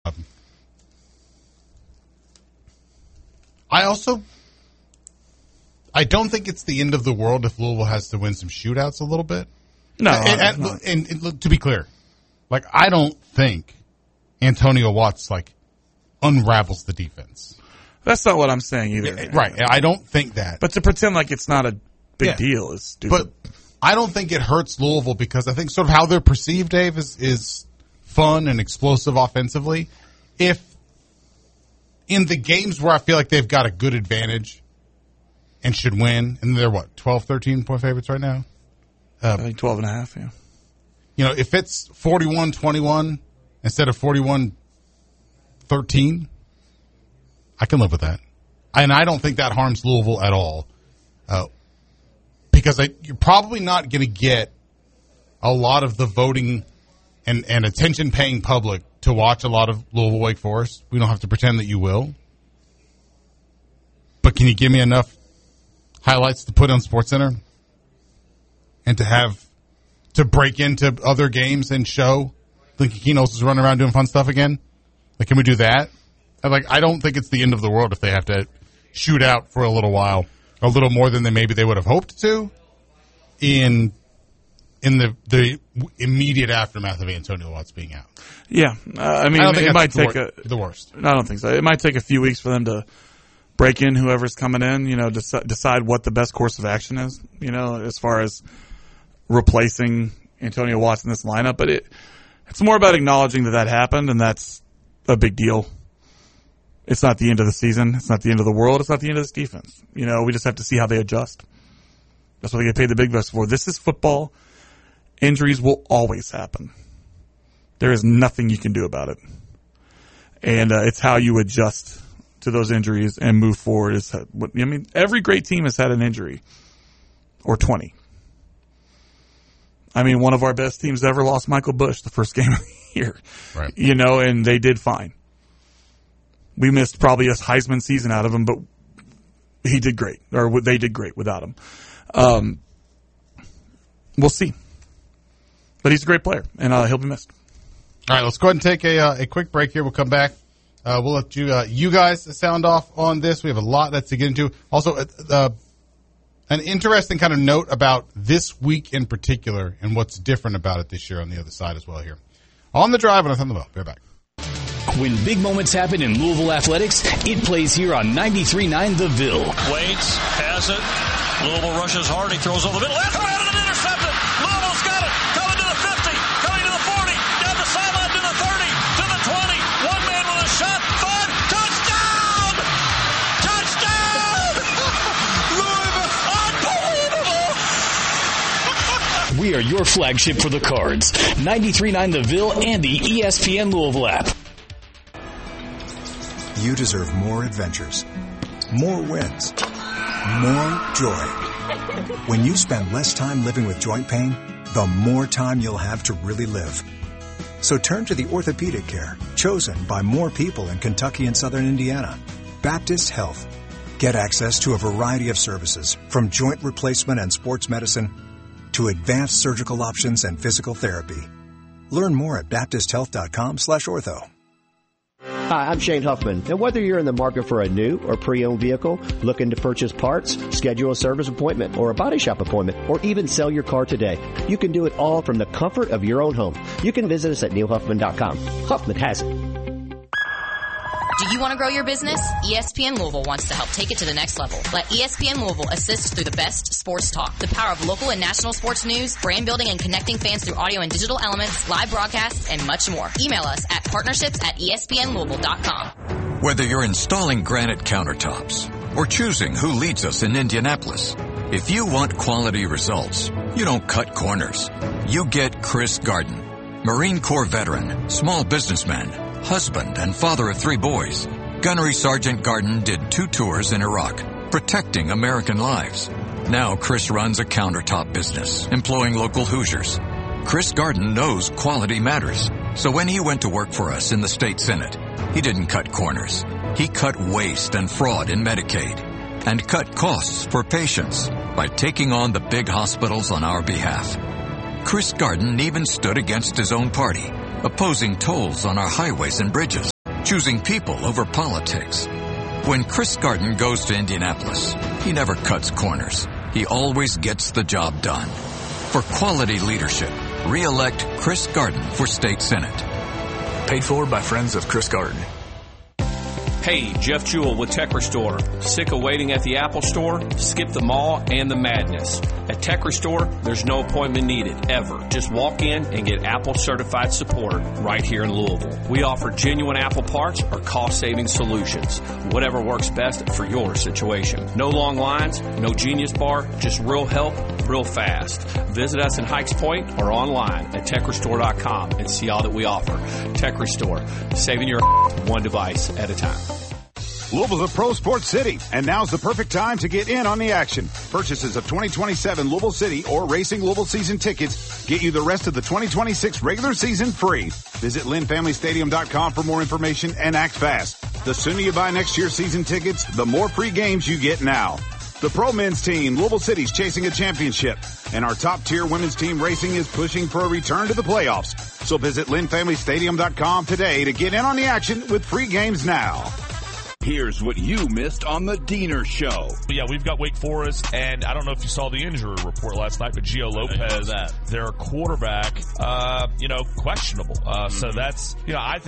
I don't think it's the end of the world if Louisville has to win some shootouts a little bit. No. And to be clear, like, I don't think Antonio Watts, like, unravels the defense. That's not what I'm saying either. Right. I don't think that. But to pretend like it's not a big deal is stupid. But I don't think it hurts Louisville because I think sort of how they're perceived, Dave, is fun and explosive offensively. If in the games where I feel like they've got a good advantage and should win, and they're, 12, 13-point favorites right now? I think 12.5, yeah. You know, if it's 41-21 instead of 41-13, I can live with that. And I don't think that harms Louisville at all. Because you're probably not going to get a lot of the voting and attention-paying public to watch a lot of Louisville Wake Forest. We don't have to pretend that you will. But can you give me enough highlights to put on SportsCenter and to break into other games and show Lincoln Keno's is running around doing fun stuff again? Like, can we do that? I don't think it's the end of the world if they have to shoot out for a little while, a little more than maybe they would have hoped to in the immediate aftermath of Antonio Watts being out. Yeah. I mean, it might take the worst. I don't think so. It might take a few weeks for them to break in whoever's coming in, decide what the best course of action is, as far as replacing Antonio Watts in this lineup. But it's more about acknowledging that happened, and that's a big deal. It's not the end of the season. It's not the end of the world. It's not the end of this defense. We just have to see how they adjust. That's what they get paid the big bucks for. This is football. Injuries will always happen. There is nothing you can do about it. And it's how you adjust to those injuries and move forward. Every great team has had an injury or 20. I mean, one of our best teams ever lost Michael Bush the first game of the year. Right. And they did fine. We missed probably a Heisman season out of him, but he did great, or they did great without him. We'll see. But he's a great player, and he'll be missed. All right, let's go ahead and take a quick break here. We'll come back. We'll let you guys sound off on this. We have a lot that's to get into. Also, an interesting kind of note about this week in particular and what's different about it this year on the other side as well here. On the drive and on the bell. Be right back. When big moments happen in Louisville athletics, it plays here on 93.9 The Ville. Waits has it. Louisville rushes hard. He throws over the middle. That's around and intercepted. Louisville's got it. Coming to the 50. Coming to the 40. Down the sideline to the 30. To the 20. One man with a shot. 5. Touchdown! Touchdown! Louisville. Unbelievable! We are your flagship for the Cards. 93.9 The Ville and the ESPN Louisville app. You deserve more adventures, more wins, more joy. When you spend less time living with joint pain, the more time you'll have to really live. So turn to the orthopedic care chosen by more people in Kentucky and Southern Indiana. Baptist Health. Get access to a variety of services, from joint replacement and sports medicine to advanced surgical options and physical therapy. Learn more at baptisthealth.com/ortho. Hi, I'm Shane Huffman, and whether you're in the market for a new or pre-owned vehicle, looking to purchase parts, schedule a service appointment or a body shop appointment, or even sell your car today, you can do it all from the comfort of your own home. You can visit us at neilhuffman.com. Huffman has it. Do you want to grow your business? ESPN Louisville wants to help take it to the next level. Let ESPN Louisville assist through the best sports talk, the power of local and national sports news, brand building and connecting fans through audio and digital elements, live broadcasts, and much more. Email us at partnerships@espnlouisville.com. Whether you're installing granite countertops or choosing who leads us in Indianapolis, if you want quality results, you don't cut corners. You get Chris Garden, Marine Corps veteran, small businessman, husband and father of 3 boys. Gunnery Sergeant Garden did 2 tours in Iraq, protecting American lives. Now Chris runs a countertop business, employing local Hoosiers. Chris Garden knows quality matters. So when he went to work for us in the state Senate, he didn't cut corners. He cut waste and fraud in Medicaid and cut costs for patients by taking on the big hospitals on our behalf. Chris Garden even stood against his own party, opposing tolls on our highways and bridges. choosing people over politics. When Chris Garden goes to Indianapolis, he never cuts corners. He always gets the job done. For quality leadership, re-elect Chris Garden for State Senate. Paid for by friends of Chris Garden. Hey, Jeff Jewell with Tech Restore. Sick of waiting at the Apple Store? Skip the mall and the madness. At Tech Restore, there's no appointment needed, ever. Just walk in and get Apple certified support right here in Louisville. We offer genuine Apple parts or cost-saving solutions. Whatever works best for your situation. No long lines, no Genius Bar, just real help, real fast. Visit us in Hikes Point or online at techrestore.com and see all that we offer. Tech Restore, saving your one device at a time. Louisville's a pro sports city, and now's the perfect time to get in on the action. Purchases of 2027 Louisville City or Racing Louisville season tickets get you the rest of the 2026 regular season free. Visit LynnFamilyStadium.com for more information and act fast. The sooner you buy next year's season tickets, the more free games you get now. The pro men's team, Louisville City's chasing a championship, and our top-tier women's team racing is pushing for a return to the playoffs. So visit LynnFamilyStadium.com today to get in on the action with free games now. Here's what you missed on the Diener Show. Yeah, we've got Wake Forest, and I don't know if you saw the injury report last night, but Gio Lopez, their quarterback, questionable. So that's, I think